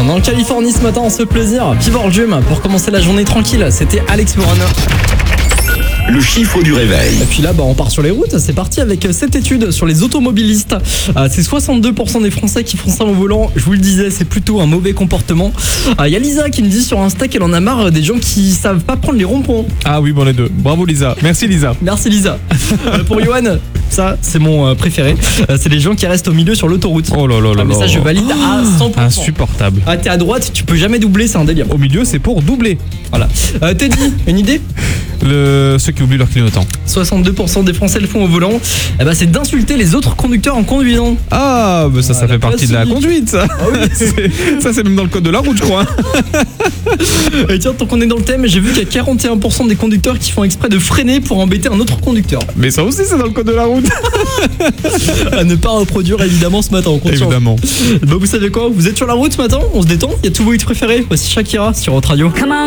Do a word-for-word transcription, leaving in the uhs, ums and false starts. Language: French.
On est en Californie ce matin, on se fait plaisir. Pivot Gym pour commencer la journée tranquille. C'était Alex Moran. Le chiffre du réveil. Et puis là, bah, on part sur les routes. C'est parti avec cette étude sur les automobilistes. Euh, c'est soixante-deux pour cent des Français qui font ça au volant. Je vous le disais, c'est plutôt un mauvais comportement. Il euh, y a Lisa qui me dit sur Insta qu'elle en a marre des gens qui savent pas prendre les ronds-points. Ah oui, bon les deux. Bravo Lisa. Merci Lisa. Merci Lisa. euh, pour Johan, ça c'est mon euh, préféré. Euh, c'est les gens qui restent au milieu sur l'autoroute. Oh là là là Ah, mais ça là. je valide à cent pour cent. Insupportable. Ah, t'es à droite, tu peux jamais doubler, c'est un délire. Au milieu, c'est pour doubler. Voilà. Euh, Teddy, une idée? Le... Ceux qui oublient leur clignotant. soixante-deux pour cent des Français le font au volant. Eh ben, c'est d'insulter les autres conducteurs en conduisant. Ah, bah ça, Ah, ça la fait partie place de la unique. conduite, ça. Ah oui. C'est- ça, c'est même dans le code de la route, je crois. Et tiens, tant qu'on est dans le thème, j'ai vu qu'il y a quarante et un pour cent des conducteurs qui font exprès de freiner pour embêter un autre conducteur. Mais ça aussi, c'est dans le code de la route. À ne pas reproduire évidemment ce matin. On compte sur vous. Évidemment. Bah, vous savez quoi? Vous êtes sur la route ce matin? On se détend? Il y a tous vos hits préférés. Voici Shakira sur Hot Radio.